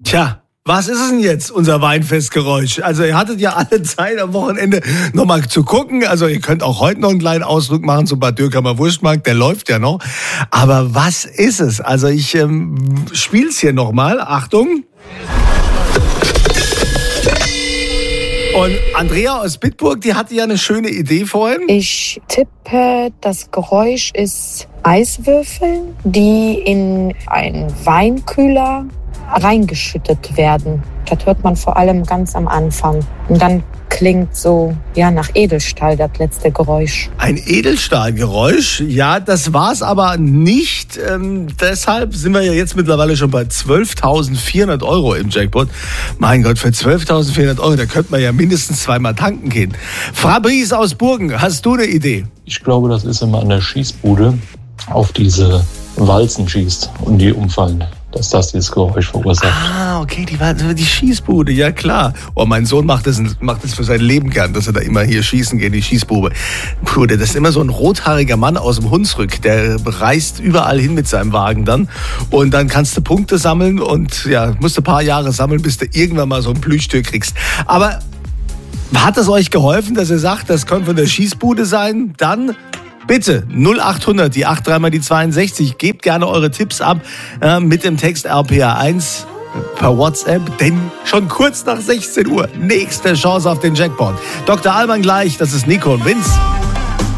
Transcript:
Tja, was ist es denn jetzt, unser Weinfestgeräusch? Also ihr hattet ja alle Zeit am Wochenende nochmal zu gucken. Also ihr könnt auch heute noch einen kleinen Ausflug machen zum Bad Dürkheim Wurstmarkt, der läuft ja noch. Aber was ist es? Also ich spiel's hier nochmal. Achtung. Und Andrea aus Bitburg, die hatte ja eine schöne Idee vorhin. Ich tippe, das Geräusch ist Eiswürfel, die in einen Weinkühler reingeschüttet werden. Das hört man vor allem ganz am Anfang. Und dann klingt so, ja, nach Edelstahl das letzte Geräusch. Ein Edelstahlgeräusch? Ja, das war's aber nicht. Deshalb sind wir ja jetzt mittlerweile schon bei 12.400 Euro im Jackpot. Mein Gott, für 12.400 Euro, da könnte man ja mindestens zweimal tanken gehen. Fabrice aus Burgen, hast du eine Idee? Ich glaube, das ist, wenn man an der Schießbude auf diese Walzen schießt und die umfallen, dass das dieses Geräusch verursacht. Ah, okay, die Schießbude, ja klar. Oh, mein Sohn macht das für sein Leben gern, dass er da immer hier schießen geht, die Schießbube. Das ist immer so ein rothaariger Mann aus dem Hunsrück, der reist überall hin mit seinem Wagen dann. Und dann kannst du Punkte sammeln und ja, musst du ein paar Jahre sammeln, bis du irgendwann mal so ein Plüschstück kriegst. Aber hat es euch geholfen, dass ihr sagt, das könnte von der Schießbude sein? Dann bitte 0800, die 83 mal die 62. Gebt gerne eure Tipps ab mit dem Text RPA1 per WhatsApp, denn schon kurz nach 16 Uhr nächste Chance auf den Jackpot. Dr. Alban gleich, das ist Nico und Vince.